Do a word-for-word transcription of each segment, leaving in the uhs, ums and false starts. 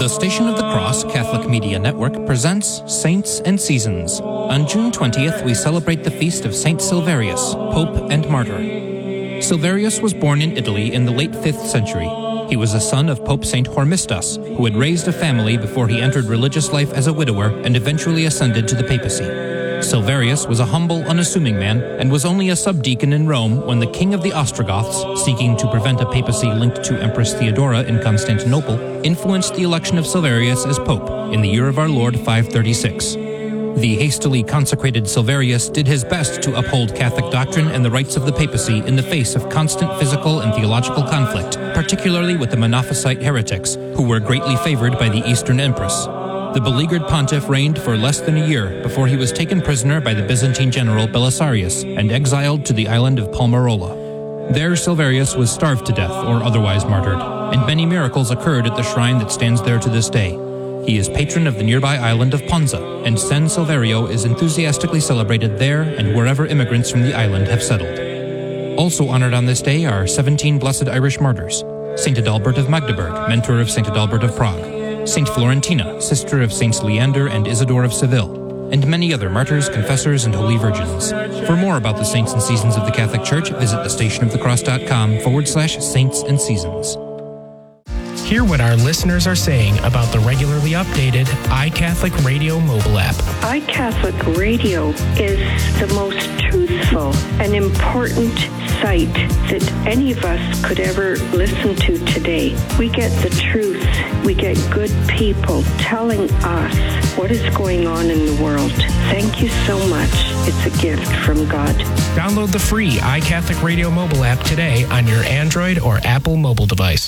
The Station of the Cross Catholic Media Network presents Saints and Seasons. On June twentieth, we celebrate the feast of Saint Silverius, Pope and Martyr. Silverius was born in Italy in the late fifth century. He was a son of Pope Saint Hormisdas, who had raised a family before he entered religious life as a widower and eventually ascended to the papacy. Silverius was a humble, unassuming man and was only a subdeacon in Rome when the king of the Ostrogoths, seeking to prevent a papacy linked to Empress Theodora in Constantinople, influenced the election of Silverius as pope in the year of our Lord five thirty-six. The hastily consecrated Silverius did his best to uphold Catholic doctrine and the rights of the papacy in the face of constant physical and theological conflict, particularly with the Monophysite heretics, who were greatly favored by the Eastern Empress. The beleaguered pontiff reigned for less than a year before he was taken prisoner by the Byzantine general Belisarius and exiled to the island of Palmarola. There Silverius was starved to death or otherwise martyred, and many miracles occurred at the shrine that stands there to this day. He is patron of the nearby island of Ponza, and San Silverio is enthusiastically celebrated there and wherever immigrants from the island have settled. Also honored on this day are seventeen blessed Irish martyrs: Saint Adalbert of Magdeburg, mentor of Saint Adalbert of Prague; Saint Florentina, sister of Saints Leander and Isidore of Seville, and many other martyrs, confessors, and holy virgins. For more about the saints and seasons of the Catholic Church, visit thestationofthecross.com forward slash saints and seasons. Hear what our listeners are saying about the regularly updated iCatholic Radio mobile app. iCatholic Radio is the most truthful and important site that any of us could ever listen to today. We get the truth. We get good people telling us what is going on in the world. Thank you so much. It's a gift from God. Download the free iCatholic Radio mobile app today on your Android or Apple mobile device.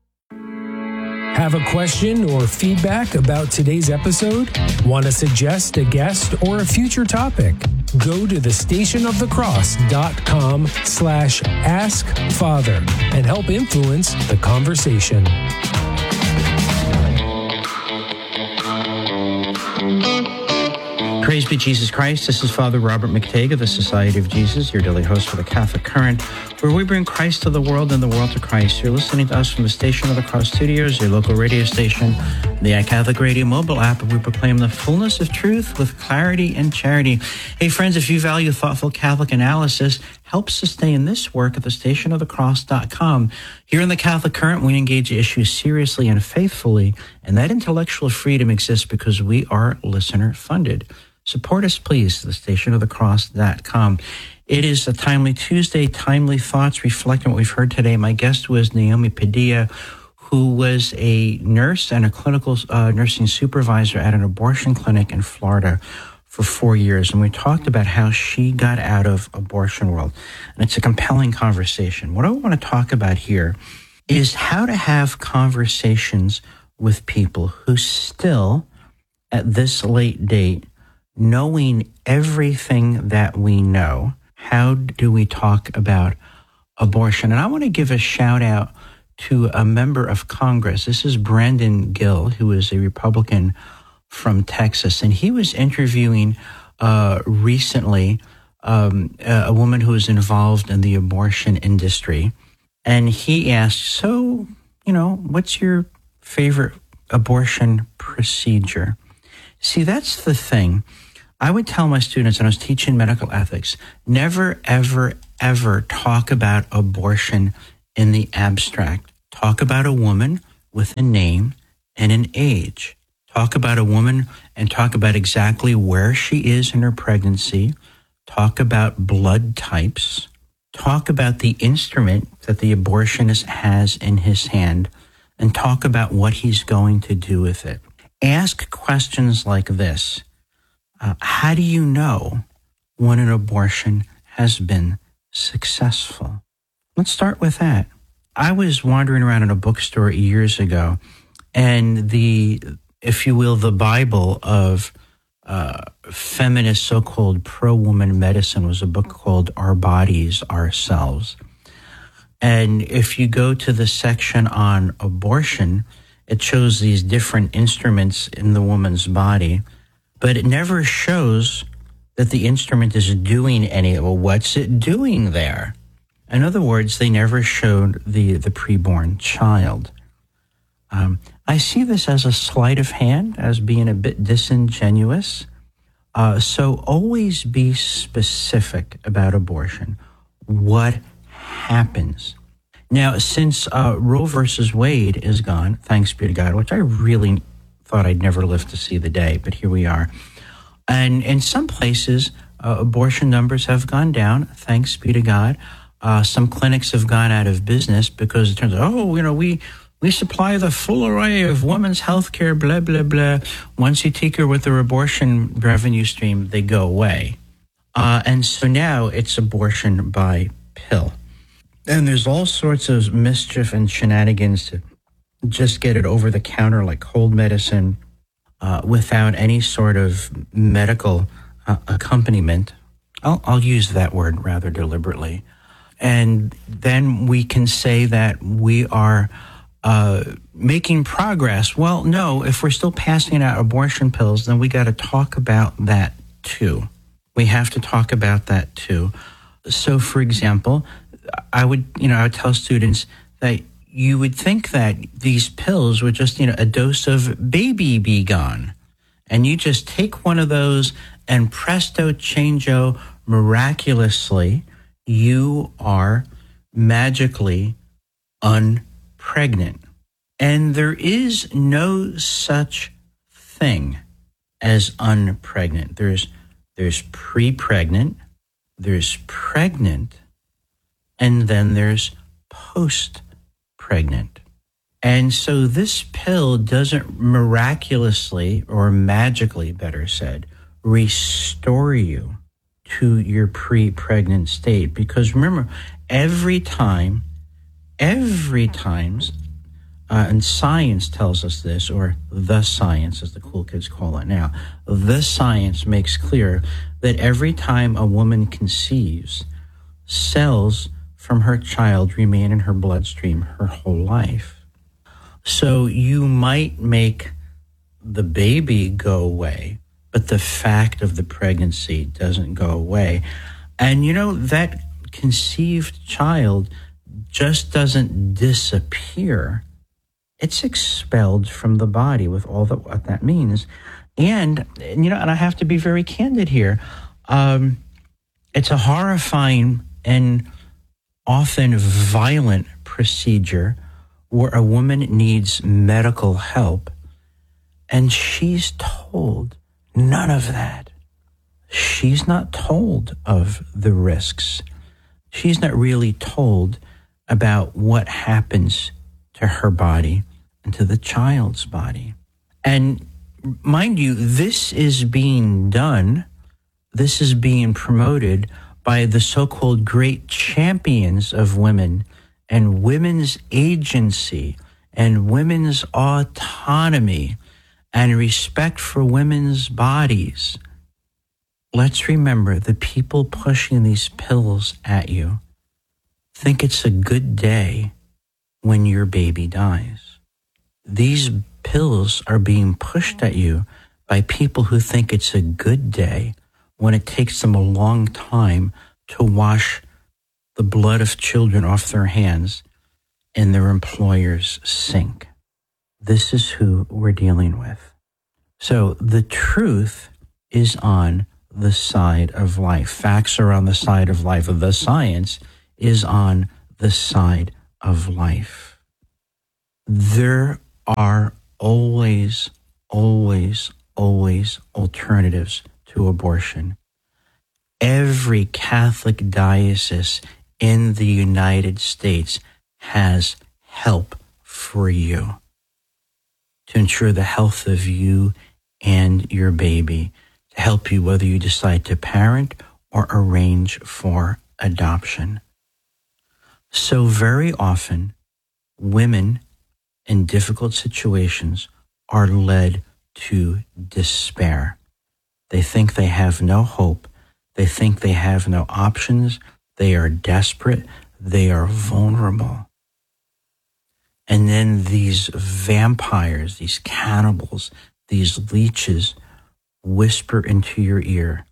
Have a question or feedback about today's episode? Want to suggest a guest or a future topic? Go to thestationofthecross.com slash ask Father and help influence the conversation. Praise be Jesus Christ. This is Father Robert McTague of the Society of Jesus, your daily host for the Catholic Current, where we bring Christ to the world and the world to Christ. You're listening to us from the Station of the Cross Studios, your local radio station, the iCatholic Radio mobile app, and we proclaim the fullness of truth with clarity and charity. Hey, friends, if you value thoughtful Catholic analysis, help sustain this work at the station of the cross dot com. Here in the Catholic Current, we engage issues seriously and faithfully, and that intellectual freedom exists because we are listener-funded. Support us, please, the station of the cross dot com. It is a Timely Tuesday, Timely Thoughts, reflecting what we've heard today. My guest was Naomi Padilla, who was a nurse and a clinical uh, nursing supervisor at an abortion clinic in Florida for four years. And we talked about how she got out of abortion world. And it's a compelling conversation. What I want to talk about here is how to have conversations with people who still, at this late date, knowing everything that we know, how do we talk about abortion? And I want to give a shout out to a member of Congress. This is Brandon Gill, who is a Republican from Texas. And he was interviewing uh, recently um, a woman who is involved in the abortion industry. And he asked, so, you know, what's your favorite abortion procedure? See, that's the thing. I would tell my students, and I was teaching medical ethics, never, ever, ever talk about abortion in the abstract. Talk about a woman with a name and an age. Talk about a woman and talk about exactly where she is in her pregnancy. Talk about blood types. Talk about the instrument that the abortionist has in his hand, and talk about what he's going to do with it. Ask questions like this. Uh, how do you know when an abortion has been successful? Let's start with that. I was wandering around in a bookstore years ago, and the, if you will, the Bible of uh, feminist so-called pro-woman medicine was a book called Our Bodies, Ourselves. And if you go to the section on abortion, it shows these different instruments in the woman's body, but it never shows that the instrument is doing any, well, what's it doing there? In other words, they never showed the, the preborn child. Um, I see this as a sleight of hand, as being a bit disingenuous. Uh, so always be specific about abortion. What happens? Now, since uh, Roe versus Wade is gone, thanks be to God, which I really thought I'd never live to see the day, but here we are. And in some places, uh, abortion numbers have gone down, thanks be to God. Uh, some clinics have gone out of business because it turns out, oh, you know, we... We supply the full array of women's health care, blah, blah, blah. Once you tinker with their abortion revenue stream, they go away. Uh, and so now it's abortion by pill. And there's all sorts of mischief and shenanigans to just get it over the counter like cold medicine uh, without any sort of medical uh, accompaniment. I'll, I'll use that word rather deliberately. And then we can say that we are... Uh, making progress. Well, no, if we're still passing out abortion pills, then we got to talk about that too. We have to talk about that too. So, for example, I would, you know, I would tell students that you would think that these pills would just, you know, a dose of baby be gone. And you just take one of those and presto changeo, miraculously, you are magically unpregnant. Pregnant. And there is no such thing as unpregnant. There's there's pre-pregnant, there's pregnant, and then there's post-pregnant. And so this pill doesn't miraculously, or magically, better said, restore you to your pre-pregnant state. Because remember, every time Every time, uh, and science tells us this, or the science, as the cool kids call it now, the science makes clear that every time a woman conceives, cells from her child remain in her bloodstream her whole life. So you might make the baby go away, but the fact of the pregnancy doesn't go away. And you know, that conceived child just doesn't disappear. It's expelled from the body with all that what that means. And, you know, and I have to be very candid here. Um, it's a horrifying and often violent procedure where a woman needs medical help, and she's told none of that. She's not told of the risks. She's not really told about what happens to her body and to the child's body. And mind you, this is being done, this is being promoted by the so-called great champions of women and women's agency and women's autonomy and respect for women's bodies. Let's remember, the people pushing these pills at you think it's a good day when your baby dies. These pills are being pushed at you by people who think it's a good day when it takes them a long time to wash the blood of children off their hands in their employer's sink. This is who we're dealing with. So the truth is on the side of life. Facts are on the side of life. The science is on the side of life. There are always, always, always alternatives to abortion. Every Catholic diocese in the United States has help for you to ensure the health of you and your baby, to help you whether you decide to parent or arrange for adoption. So very often, women in difficult situations are led to despair. They think they have no hope. They think they have no options. They are desperate. They are vulnerable. And then these vampires, these cannibals, these leeches whisper into your ear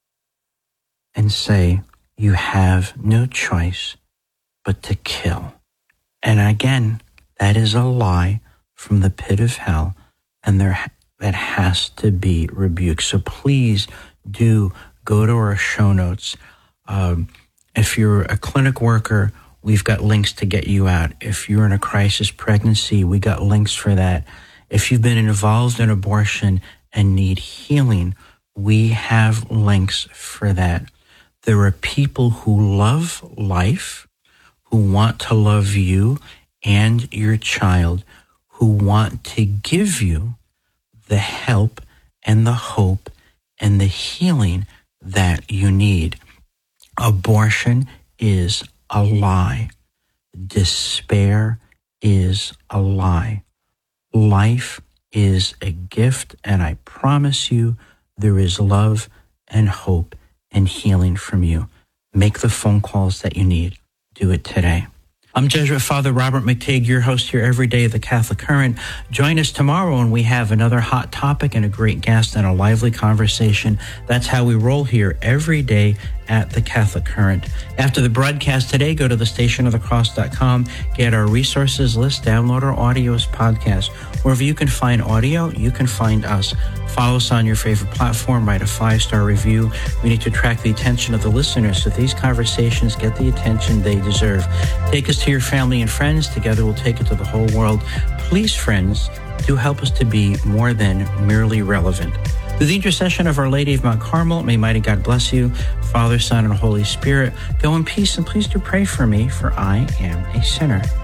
and say, you have no choice but to kill. And again, that is a lie from the pit of hell, and there that has to be rebuked. So please do go to our show notes. Um, if you're a clinic worker, we've got links to get you out. If you're in a crisis pregnancy, we got links for that. If you've been involved in abortion and need healing, we have links for that. There are people who love life, who want to love you and your child, who want to give you the help and the hope and the healing that you need. Abortion is a lie. Despair is a lie. Life is a gift, and I promise you there is love and hope and healing from you. Make the phone calls that you need. Do it today. I'm Jesuit Father Robert McTeigue, your host here every day of the Catholic Current. Join us tomorrow when we have another hot topic and a great guest and a lively conversation. That's how we roll here every day at the Catholic Current. After the broadcast today, go to the station of the cross dot com, get our resources list, download our audios podcast. Wherever you can find audio, you can find us. Follow us on your favorite platform, write a five-star review. We need to attract the attention of the listeners so these conversations get the attention they deserve. Take us to your family and friends. Together we'll take it to the whole world. Please, friends, do help us to be more than merely relevant. Through the intercession of Our Lady of Mount Carmel, may mighty God bless you, Father, Son, and Holy Spirit. Go in peace, and please do pray for me, for I am a sinner.